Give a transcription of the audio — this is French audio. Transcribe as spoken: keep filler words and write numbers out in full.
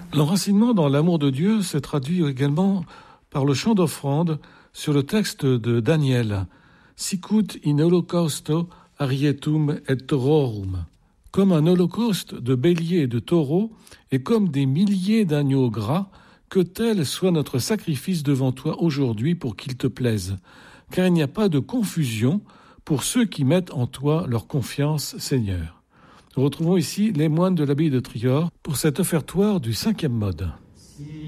L'enracinement dans l'amour de Dieu se traduit également par le chant d'offrande sur le texte de Daniel. Sicut in holocausto arietum et taurorum. Comme un holocauste de béliers et de taureaux, et comme des milliers d'agneaux gras, que tel soit notre sacrifice devant toi aujourd'hui pour qu'il te plaise. Car il n'y a pas de confusion pour ceux qui mettent en toi leur confiance, Seigneur. Nous retrouvons ici les moines de l'abbaye de Trior pour cet offertoire du cinquième mode.